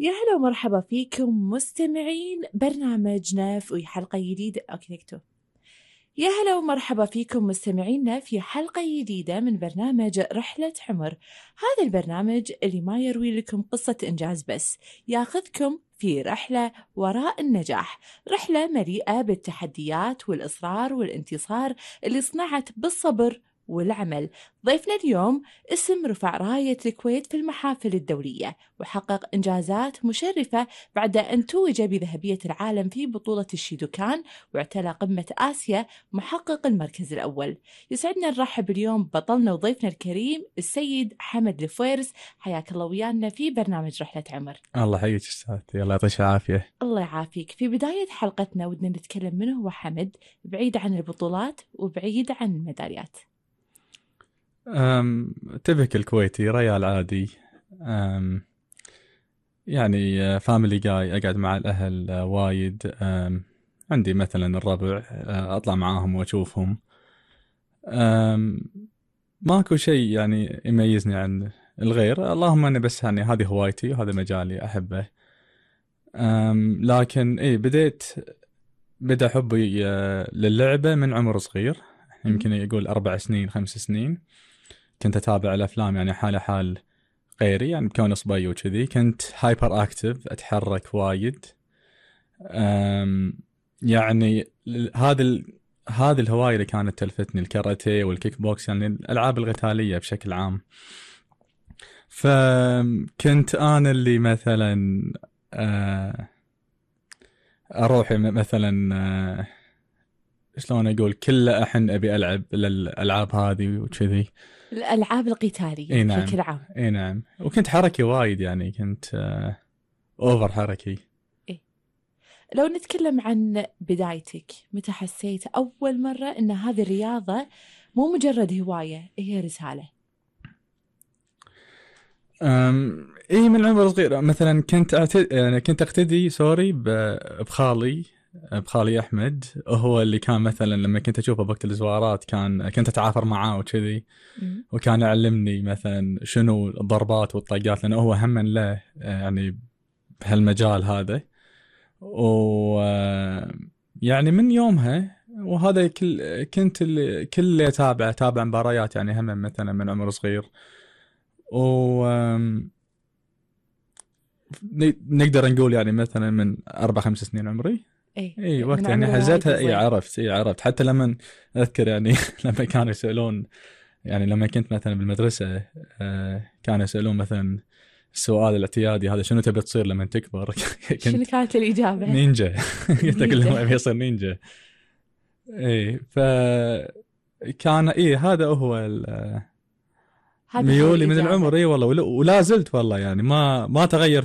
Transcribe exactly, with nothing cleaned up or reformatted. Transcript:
يا هلا ومرحبا فيكم مستمعين برنامجنا في حلقة جديدة. أوكي نكتب. يا هلا ومرحبا فيكم مستمعينا في حلقة جديدة من برنامج رحلة عمر. هذا البرنامج اللي ما يروي لكم قصة إنجاز بس، ياخذكم في رحلة وراء النجاح، رحلة مليئة بالتحديات والإصرار والانتصار اللي صنعت بالصبر والعمل. ضيفنا اليوم اسم رفع راية الكويت في المحافل الدولية، وحقق إنجازات مشرفة بعد أن توج بذهبية العالم في بطولة الشيدوكان، واعتلى قمة آسيا محقق المركز الأول. يسعدنا نرحب اليوم بطلنا وضيفنا الكريم السيد حمد الفويرس. حياك الله ويانا في برنامج رحلة عمر. الله يحييك استاذتي، الله يعطيك العافيه. الله يعافيك. في بداية حلقتنا ودنا نتكلم منه هو حمد، بعيد عن البطولات وبعيد عن الميداليات. أم تبك الكويتي، ريال عادي. أم يعني فاميلي جاي، اقعد مع الاهل وايد. أم عندي مثلا الربع، اطلع معاهم واشوفهم. أم ماكو شيء يعني يميزني عن الغير، اللهم اني بس يعني هذه هوايتي وهذا مجالي احبه. أم لكن ايه بديت بدا حبي للعبه من عمر صغير، يمكن يقول اربع سنين خمس سنين. كنت اتابع الافلام يعني حال حال غيري، يعني بكون صبي وكذي. كنت هايبر اكتف، اتحرك وايد. أم يعني هذا ال... هذه الهوايه اللي كانت تلفتني، الكاراتيه والكيك بوكس، يعني الالعاب القتاليه بشكل عام. فكنت انا اللي مثلا أه اروح مثلا، أه شلون اقول، كل احن ابي العب الالعاب هذه وكذي. الألعاب القتالية اي نعم. بشكل عام. اي نعم. وكنت حركي وايد، يعني كنت آه اوفر حركي. إيه؟ لو نتكلم عن بدايتك، متى حسيت أول مرة أن هذه الرياضة مو مجرد هواية، هي رسالة؟ أم اي من عمر صغير مثلا كنت أعتد... يعني كنت اقتدي سوري ب... بخالي بخالي احمد. هو اللي كان مثلا لما كنت اشوفه بوقت الزوارات كان كنت اتعافر معاه وكذي، وكان يعلمني مثلا شنو الضربات والطقات، لانه هو هم له يعني بهالمجال هذا. و يعني من يومها وهذا كل كنت اللي كل اللي اتابع اتابع مباريات، يعني هم مثلا من عمر صغير. و نقدر نقول يعني مثلا من اربع خمس سنين عمري. ايه اي من وقت يعني عمر وايد حزتها، اي صغير. عرفت اي عرفت حتى لما اذكر يعني لما كانوا يسالون، يعني لما كنت مثلا بالمدرسه آه كانوا يسالون مثلا السؤال الاعتيادي هذا، شنو تبي تصير لما تكبر؟ شنو كنت كانت الإجابة؟ نينجا. قلت لهم نينجا. ابي اصير نينجا. ايه ف كان ايه هذا هو هذا هو ميولي من الإجابة. العمر. اي والله، ولا, ولا زلت والله، يعني ما ما تغير